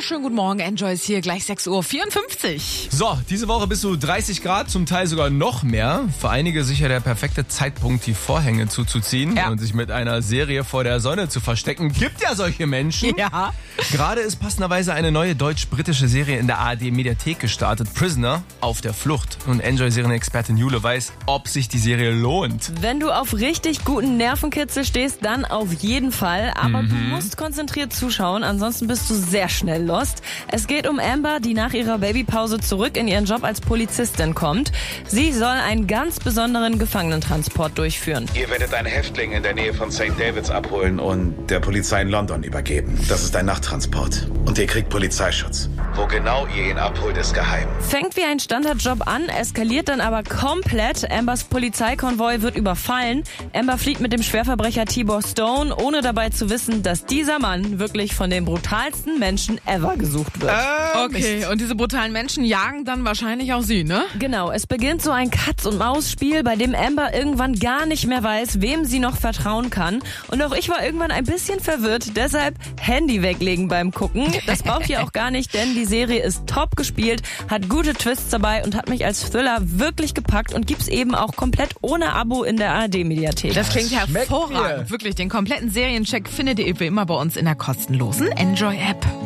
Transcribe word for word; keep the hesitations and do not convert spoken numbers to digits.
wunderschönen guten Morgen. Enjoy ist hier, gleich sechs Uhr vierundfünfzig. So, diese Woche bis zu dreißig Grad, zum Teil sogar noch mehr. Für einige sicher der perfekte Zeitpunkt, die Vorhänge zuzuziehen Ja. und sich mit einer Serie vor der Sonne zu verstecken. Gibt ja solche Menschen. Ja. Gerade ist passenderweise eine neue deutsch-britische Serie in der A R D-Mediathek gestartet. Prisoner auf der Flucht. Und Enjoy-Serienexpertin Jule weiß, ob sich die Serie lohnt. Wenn du auf richtig guten Nervenkitzel stehst, dann auf jeden Fall. Aber mhm. du musst konzentriert zuschauen, ansonsten bist du sehr schnell lost. Es geht um Amber, die nach ihrer Babypause zurück in ihren Job als Polizistin kommt. Sie soll einen ganz besonderen Gefangenentransport durchführen. Ihr werdet einen Häftling in der Nähe von Sankt Davids abholen und der Polizei in London übergeben. Das ist ein Nachttransport. Und ihr kriegt Polizeischutz. Wo genau ihr ihn abholt, ist geheim. Fängt wie ein Standardjob an, eskaliert dann aber komplett. Ambers Polizeikonvoi wird überfallen. Amber flieht mit dem Schwerverbrecher Tibor Stone, ohne dabei zu wissen, dass dieser Mann wirklich von den brutalsten Menschen ever gesucht wird. Äh, okay, und diese brutalen Menschen jagen dann wahrscheinlich auch sie, ne? Genau, es beginnt so ein Katz-und-Maus-Spiel, bei dem Amber irgendwann gar nicht mehr weiß, wem sie noch vertrauen kann. Und auch ich war irgendwann ein bisschen verwirrt, deshalb Handy weglegen beim Gucken. Das braucht ihr auch gar nicht, denn die Serie ist top gespielt, hat gute Twists dabei und hat mich als Thriller wirklich gepackt und gibt's eben auch komplett ohne Abo in der A R D-Mediathek. Das klingt Schmeckt hervorragend. mir. Wirklich, den kompletten Seriencheck findet ihr wie immer bei uns in der kostenlosen Enjoy-App.